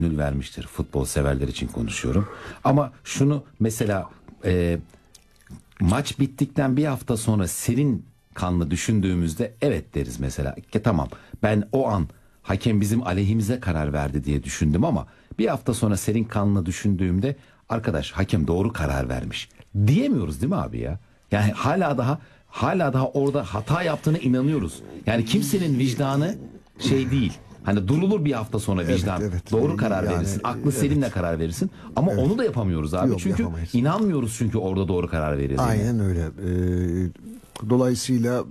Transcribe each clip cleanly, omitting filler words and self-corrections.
gönül vermiştir. Futbol severler için konuşuyorum. Ama şunu mesela maç bittikten bir hafta sonra serin kanlı düşündüğümüzde evet deriz mesela. Tamam, ben o an hakem bizim aleyhimize karar verdi diye düşündüm ama bir hafta sonra serin kanlı düşündüğümde arkadaş hakem doğru karar vermiş diyemiyoruz değil mi abi ya? Yani hala daha orada hata yaptığına inanıyoruz. Yani kimsenin vicdanı şey değil. Hani durulur bir hafta sonra vicdan. Evet. Doğru karar Yani, verirsin. Aklı selimle karar verirsin. Ama onu da yapamıyoruz abi. Yok, çünkü yapamayız. inanmıyoruz çünkü orada doğru karar verildiğine. Aynen öyle. Dolayısıyla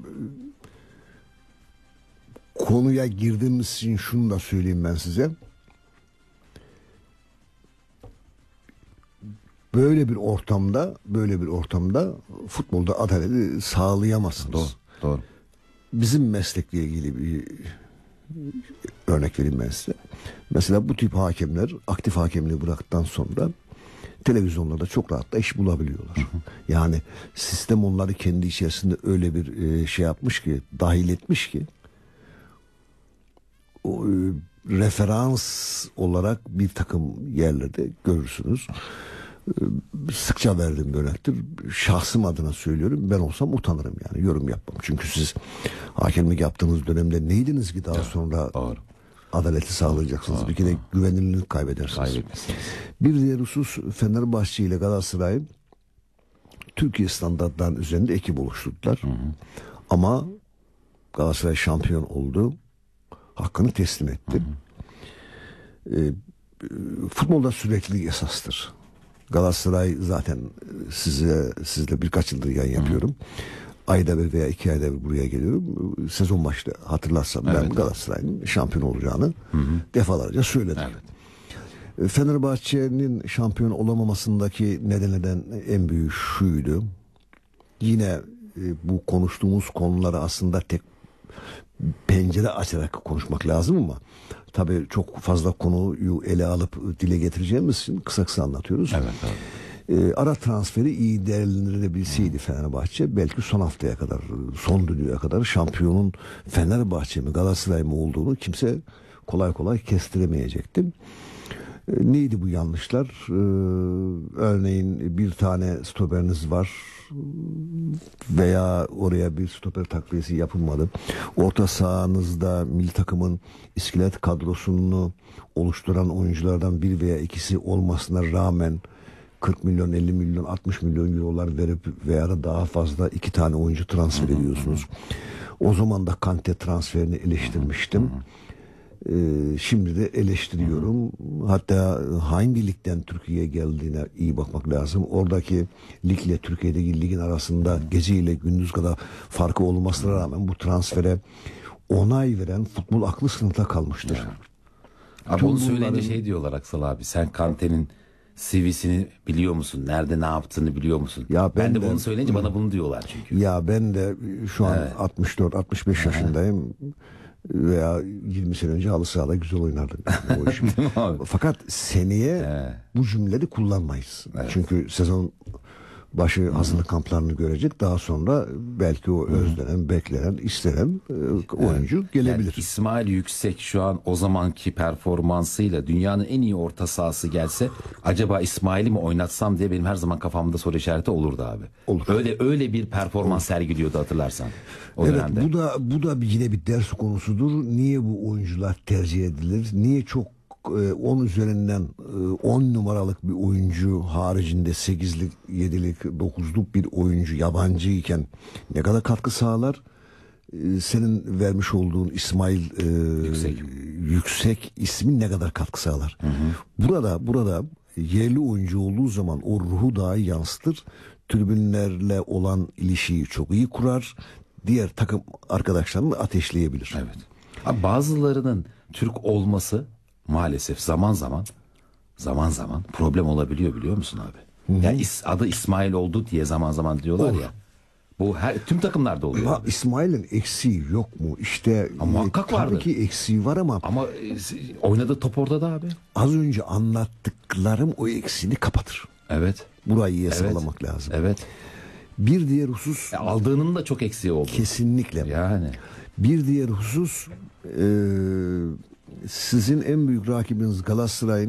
konuya girdiğimiz için şunu da söyleyeyim ben size. Böyle bir ortamda futbolda adaleti sağlayamazsınız. Doğru. Bizim meslekle ilgili bir örnek vereyim ben size. Mesela bu tip hakemler aktif hakemliği bıraktıktan sonra televizyonlarda çok rahat da iş bulabiliyorlar. Yani sistem onları kendi içerisinde öyle bir şey yapmış ki, dahil etmiş ki o, referans olarak bir takım yerlerde görürsünüz. Sıkça verdiğim bir örnektir. Şahsım adına söylüyorum. Ben olsam utanırım yani. Yorum yapmam. Çünkü siz hakemlik yaptığınız dönemde neydiniz ki daha sonra adaleti sağlayacaksınız. Bir kere güvenilirliğini kaybedersiniz. Bir diğer husus Fenerbahçe ile Galatasaray Türkiye standartlarının üzerinde ekip oluşturdular. Ama Galatasaray şampiyon oldu. Hakkını teslim etti. Futbolda süreklilik esastır. Galatasaray zaten sizle birkaç yıldır yayın yapıyorum. Ayda bir veya 2 ayda bir buraya geliyorum. Sezon başta hatırlarsam ben Galatasaray'ın şampiyon olacağını defalarca söyledim. Fenerbahçe'nin şampiyon olamamasındaki nedenlerden en büyük şuydu. Yine bu konuştuğumuz konuları aslında tek pencere açarak konuşmak lazım ama tabii çok fazla konuyu ele alıp dile getireceğimiz için kısa anlatıyoruz. Ara transferi iyi değerlendirilebilseydi Fenerbahçe belki son haftaya kadar, son düdüğe kadar şampiyonun Fenerbahçe mi Galatasaray mı olduğunu kimse kolay kolay kestiremeyecekti. Neydi bu yanlışlar? Örneğin bir tane stoperiniz var veya oraya bir stoper takviyesi yapılmadı. Orta sahanızda milli takımın iskelet kadrosunu oluşturan oyunculardan bir veya ikisi olmasına rağmen 40 milyon, 50 milyon, 60 milyon eurolar verip veya da daha fazla 2 tane oyuncu transfer ediyorsunuz. O zaman da Kante transferini eleştirmiştim. Şimdi de eleştiriyorum. Hatta hangi ligden Türkiye'ye geldiğine iyi bakmak lazım. Oradaki ligle Türkiye'deki ligin arasında gece ile gündüz kadar farkı olmasına rağmen bu transfere onay veren futbol aklı sınıfta kalmıştır. Abi onu söyleyince şey diyorlar Aksal abi, sen Kante'nin CV'sini biliyor musun? Nerede ne yaptığını biliyor musun? Ya ben de bunu söyleyince bana bunu diyorlar çünkü. Ya ben de şu an 64-65 yaşındayım. Veya 20 sene önce halı sahada güzel oynardım. Fakat seneye bu cümleleri kullanmayız. Çünkü sezon başı hazırlık kamplarını görecek. Daha sonra belki o özlenen, beklenen, istenen oyuncu gelebilir. Yani İsmail Yüksek şu an o zamanki performansıyla dünyanın en iyi orta sahası gelse acaba İsmail'i mi oynatsam diye benim her zaman kafamda soru işareti olurdu abi. Olur. Öyle bir performans sergiliyordu hatırlarsan. Dönemde. Bu da yine bir ders konusudur. Niye bu oyuncular tercih edilir? Niye çok 10 üzerinden 10 numaralık bir oyuncu haricinde 8'lik, 7'lik, 9'luk bir oyuncu yabancı iken ne kadar katkı sağlar? Senin vermiş olduğun İsmail Yüksek ismi ne kadar katkı sağlar? Burada yerli oyuncu olduğu zaman o ruhu daha iyi yansıtır. Tribünlerle olan ilişkiyi çok iyi kurar. Diğer takım arkadaşlarını ateşleyebilir. Evet. Abi bazılarının Türk olması maalesef zaman zaman problem olabiliyor, biliyor musun abi? Yani adı İsmail oldu diye zaman zaman diyorlar ya. Bu tüm takımlarda oluyor. Ama İsmail'in eksiği yok mu? İşte muhakkak vardır. Tabii ki eksiği var ama oynadığı top orada da abi. Az önce anlattıklarım o eksiğini kapatır. Evet. Burayı iyi sağlamak lazım. Evet. Bir diğer husus aldığının da çok eksiği oldu. Kesinlikle. Yani. Bir diğer husus Sizin en büyük rakibiniz Galatasaray'ın